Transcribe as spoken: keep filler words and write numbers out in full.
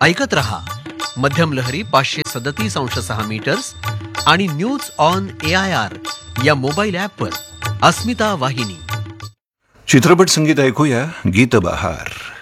ऐकत रहा मध्यम लहरी पाचशे सदतीस अंश सहा मीटर्स आणि news on A I R या मोबाईल ॲपवर अस्मिता वाहिनी. चित्रपट संगीत ऐकूया गीत बहार.